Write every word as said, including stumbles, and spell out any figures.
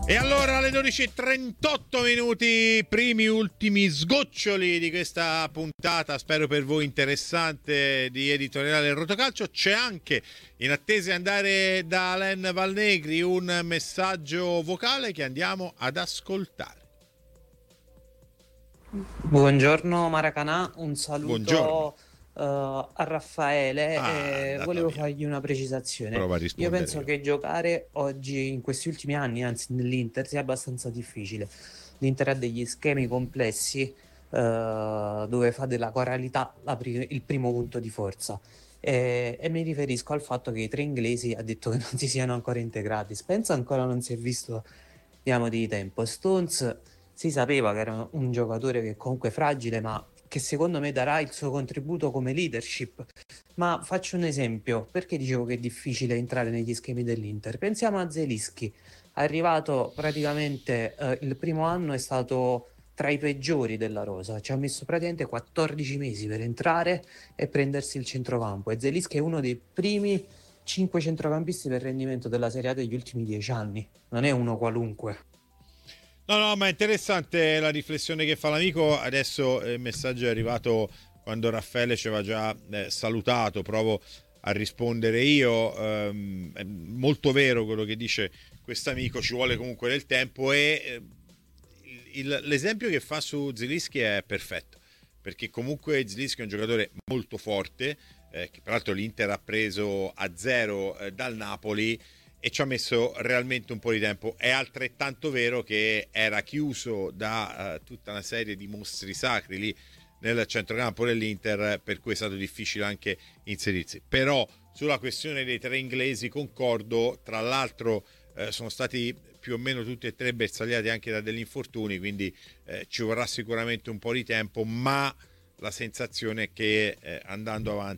E allora alle dodici e trentotto minuti, primi ultimi sgoccioli di questa puntata, spero per voi interessante, di Editoriale Rotocalcio. C'è anche, in attesa di andare da Alain Valnegri, un messaggio vocale che andiamo ad ascoltare. Buongiorno Maracanà, un Buongiorno. saluto uh, a Raffaele Ah, e andata volevo via. fargli una precisazione. Prova a Io rispondere penso io. che giocare oggi, in questi ultimi anni, anzi nell'Inter, sia abbastanza difficile. L'Inter ha degli schemi complessi uh, dove fa della coralità la pri- il primo punto di forza. E, e mi riferisco al fatto che i tre inglesi ha detto che non si siano ancora integrati. Spence ancora non si è visto, diamo di tempo. Stones si sapeva che era un giocatore che comunque è fragile, ma che secondo me darà il suo contributo come leadership. Ma faccio un esempio, perché dicevo che è difficile entrare negli schemi dell'Inter? Pensiamo a Zelinski, arrivato praticamente eh, il primo anno è stato tra i peggiori della rosa, ci ha messo praticamente quattordici mesi per entrare e prendersi il centrocampo, e Zelinski è uno dei primi cinque centrocampisti per rendimento della Serie A degli ultimi dieci anni, non è uno qualunque. No, no, ma è interessante la riflessione che fa l'amico. Adesso il messaggio è arrivato quando Raffaele ci aveva già eh, salutato, provo a rispondere io. Ehm, è molto vero quello che dice quest'amico, ci vuole comunque del tempo e eh, il- l'esempio che fa su Zelinski è perfetto, perché comunque Zelinski è un giocatore molto forte, eh, che peraltro l'Inter ha preso a zero eh, dal Napoli e ci ha messo realmente un po' di tempo. È altrettanto vero che era chiuso da uh, tutta una serie di mostri sacri lì nel centrocampo dell'Inter, per cui è stato difficile anche inserirsi. Però sulla questione dei tre inglesi concordo, tra l'altro eh, sono stati più o meno tutti e tre bersagliati anche da degli infortuni, quindi eh, ci vorrà sicuramente un po' di tempo, ma la sensazione è che eh, andando avanti